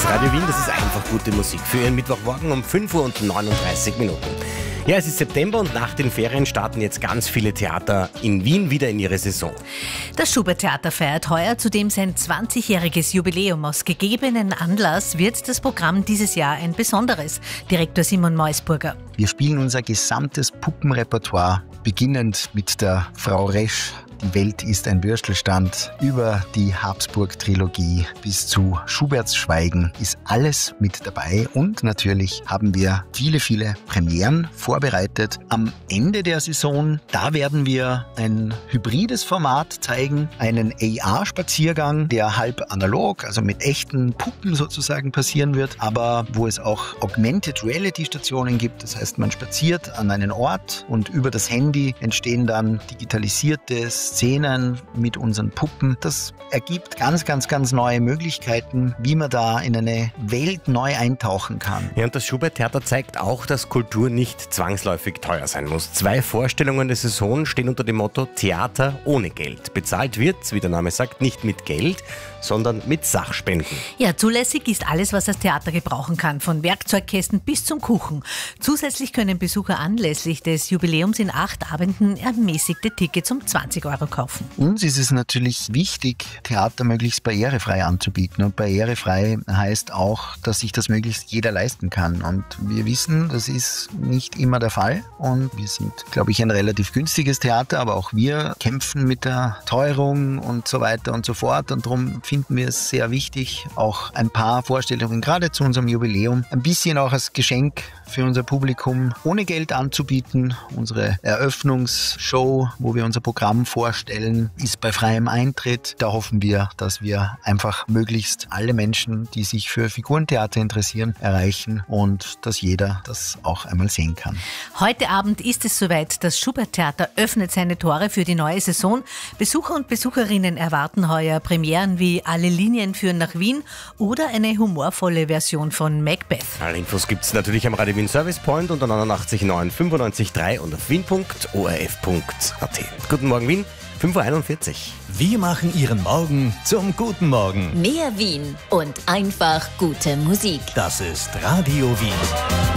Radio Wien, das ist einfach gute Musik für Ihren Mittwochmorgen um 5:39 Uhr. Ja, es ist September und nach den Ferien starten jetzt ganz viele Theater in Wien wieder in ihre Saison. Das Schubert-Theater feiert heuer zudem sein 20-jähriges Jubiläum. Aus gegebenen Anlass wird das Programm dieses Jahr ein besonderes. Direktor Simon Meusburger. Wir spielen unser gesamtes Puppenrepertoire, beginnend mit der Frau Resch. Die Welt ist ein Würstelstand, über die Habsburg-Trilogie bis zu Schuberts Schweigen ist alles mit dabei. Und natürlich haben wir viele, viele Premieren vorbereitet. Am Ende der Saison, da werden wir ein hybrides Format zeigen, einen AR-Spaziergang, der halb analog, also mit echten Puppen sozusagen passieren wird, aber wo es auch Augmented Reality-Stationen gibt. Das heißt, man spaziert an einen Ort und über das Handy entstehen dann digitalisierte Szenen mit unseren Puppen. Das ergibt ganz, ganz, ganz neue Möglichkeiten, wie man da in eine Welt neu eintauchen kann. Ja, und das Schubert-Theater zeigt auch, dass Kultur nicht zwangsläufig teuer sein muss. 2 Vorstellungen der Saison stehen unter dem Motto Theater ohne Geld. Bezahlt wird, wie der Name sagt, nicht mit Geld, sondern mit Sachspenden. Ja, zulässig ist alles, was das Theater gebrauchen kann, von Werkzeugkästen bis zum Kuchen. Zusätzlich können Besucher anlässlich des Jubiläums in 8 Abenden ermäßigte Tickets um 20 € kaufen. Uns ist es natürlich wichtig, Theater möglichst barrierefrei anzubieten. Und barrierefrei heißt auch, dass sich das möglichst jeder leisten kann. Und wir wissen, das ist nicht immer der Fall. Und wir sind, glaube ich, ein relativ günstiges Theater, aber auch wir kämpfen mit der Teuerung und so weiter und so fort. Und darum finden wir es sehr wichtig, auch ein paar Vorstellungen, gerade zu unserem Jubiläum, ein bisschen auch als Geschenk für unser Publikum ohne Geld anzubieten. Unsere Eröffnungsshow, wo wir unser Programm vorstellen, ist bei freiem Eintritt. Da hoffen wir, dass wir einfach möglichst alle Menschen, die sich für Figurentheater interessieren, erreichen und dass jeder das auch einmal sehen kann. Heute Abend ist es soweit. Das Schubert-Theater öffnet seine Tore für die neue Saison. Besucher und Besucherinnen erwarten heuer Premieren wie Alle Linien führen nach Wien oder eine humorvolle Version von Macbeth. Alle Infos gibt es natürlich am Radio Wien Service Point unter 89,9, 95,3 und auf wien.orf.at. Guten Morgen Wien, 5:41 Uhr. Wir machen Ihren Morgen zum guten Morgen. Mehr Wien und einfach gute Musik. Das ist Radio Wien.